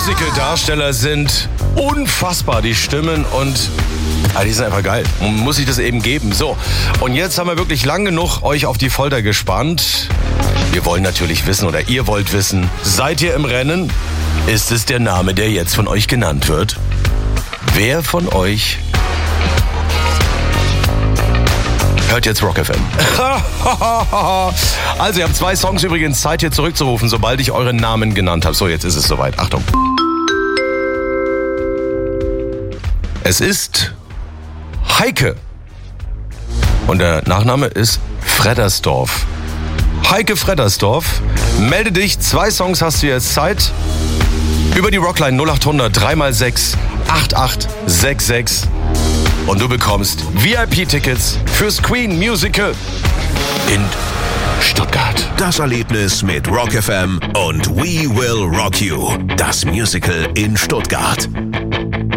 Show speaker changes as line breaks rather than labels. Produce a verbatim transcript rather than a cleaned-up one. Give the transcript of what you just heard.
Musical-Darsteller sind unfassbar, die Stimmen und ah, die sind einfach geil. Man muss sich das eben geben. So, und jetzt haben wir wirklich lang genug euch auf die Folter gespannt. Wir wollen natürlich wissen, oder ihr wollt wissen, seid ihr im Rennen? Ist es der Name, der jetzt von euch genannt wird? Wer von euch hört jetzt Rock F M? Also, ihr habt zwei Songs übrigens, Zeit hier zurückzurufen, sobald ich euren Namen genannt habe. So, jetzt ist es soweit. Achtung. Es ist Heike. Und der Nachname ist Freddersdorf. Heike Freddersdorf, melde dich. Zwei Songs hast du jetzt Zeit. Über die Rockline null acht hundert drei mal sechs acht acht sechs sechs. Und du bekommst V I P-Tickets fürs Queen Musical in Stuttgart.
Das Erlebnis mit Rock F M und We Will Rock You. Das Musical in Stuttgart.